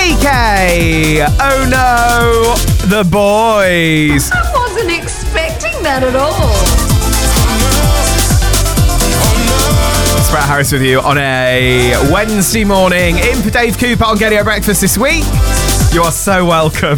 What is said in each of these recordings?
MiKay. Oh no, the boys. I wasn't expecting that at all. It's Brett Harris with you on a Wednesday morning in for Dave Cooper on Gaydio Breakfast this week. You are so welcome.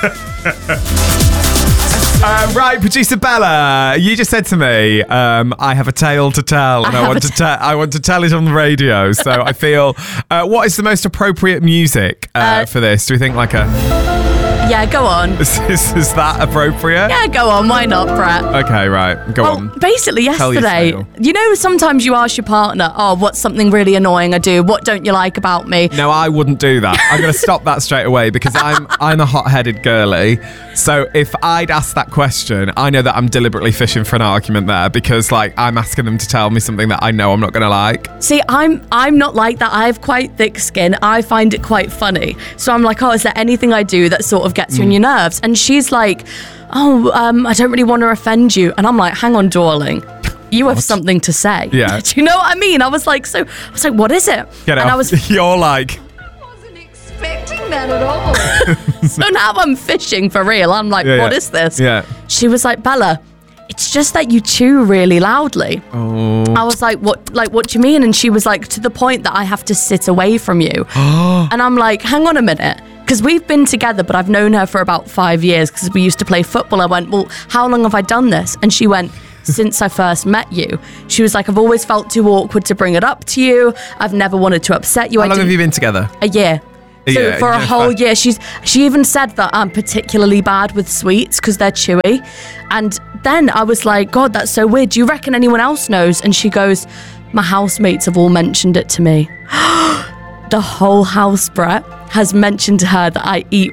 Right, producer Bella, you just said to me, I have a tale to tell, and I want to tell it on the radio. So I feel, what is the most appropriate music for this? Do we think like a... Yeah, go on. Is that appropriate? Yeah, go on. Why not, Brett? Okay, right. Go on. Basically, yesterday, you know, sometimes you ask your partner, oh, what's something really annoying I do? What don't you like about me? No, I wouldn't do that. I'm going to stop that straight away because I'm a hot-headed girly. So if I'd ask that question, I know that I'm deliberately fishing for an argument there because, like, I'm asking them to tell me something that I know I'm not going to like. See, I'm not like that. I have quite thick skin. I find it quite funny. So I'm like, oh, is there anything I do that sort of gets you on your nerves? And she's like, oh, I don't really want to offend you. And I'm like, hang on, darling. You have something to say. Yeah. Do you know what I mean? I was like, what is it? Get it off. You're like... I wasn't expecting that at all. So now I'm fishing for real. I'm like, what is this? Yeah. She was like, Bella, it's just that you chew really loudly. Oh. I was like, what do you mean? And she was like, to the point that I have to sit away from you. And I'm like, hang on a minute. Because we've been together, but I've known her for about 5 years because we used to play football. I went, well, how long have I done this? And she went, since I first met you. She was like, I've always felt too awkward to bring it up to you. I've never wanted to upset you. How long have you been together? A year. So for a whole year. She even said that I'm particularly bad with sweets because they're chewy. And then I was like, God, that's so weird. Do you reckon anyone else knows? And she goes, my housemates have all mentioned it to me. The whole house, Brett, has mentioned to her that I eat